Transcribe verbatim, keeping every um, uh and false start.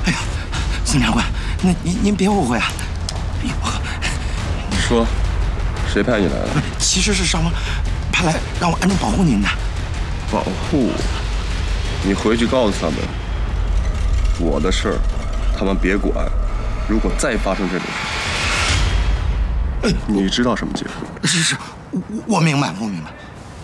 哎呀，孙长官，那您您别误会啊！哎呦， 你说，谁派你来的？ 其实是上峰派来让我暗中保护您的。 保护？你回去告诉他们，我的事儿他们别管。如果再发生这种事，你知道什么结果？ 是是，我我明白，我明白。